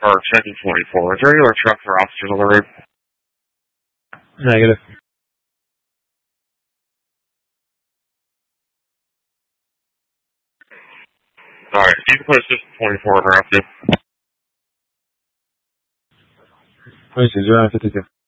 Or checking 24. Is there any other trucks or officers on the road? Negative. Alright, you can put a system 24 interrupted. 26, 052.